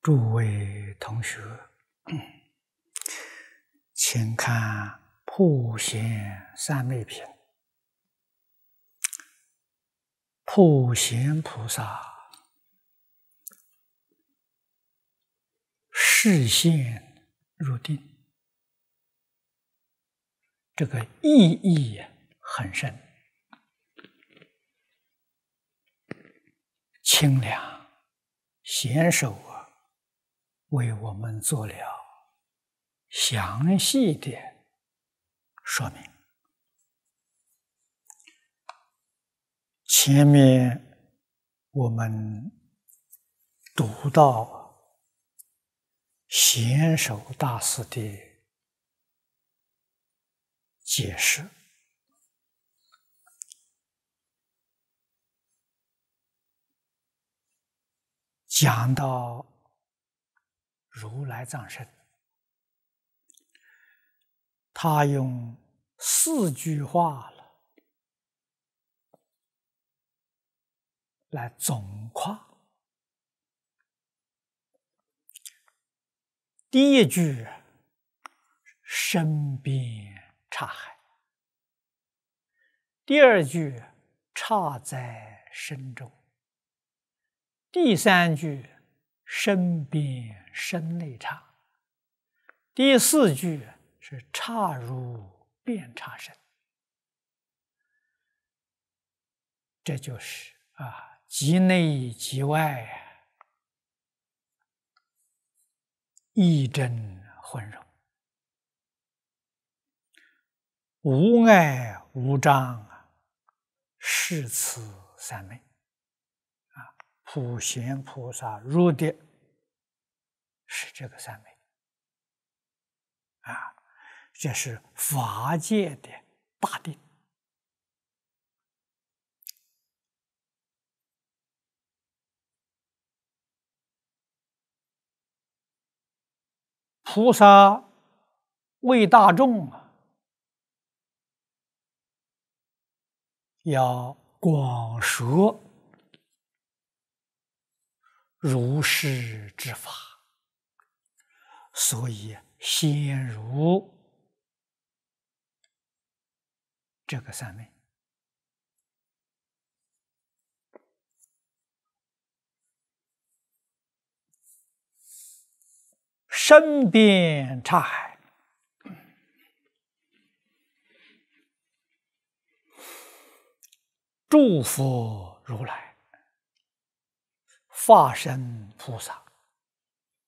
诸位同学，请看《普贤三昧品》。普贤菩萨示现入定，这个意义很深，清凉贤首为我们做了详细的说明。前面我们读到贤首大师的解释，讲到如来藏身，他用4句话来总夸。第一句身边刹海，第二句刹在身中，第三句身边身内刹，第四句是刹如遍刹身。这就是即内即外，一真混融，无碍无障，是此三昧。普贤菩萨入的是这个三昧，这是法界的大定。菩萨为大众要广说如是之法，所以先入这个三昧。身边刹海，诸佛如来、化身菩萨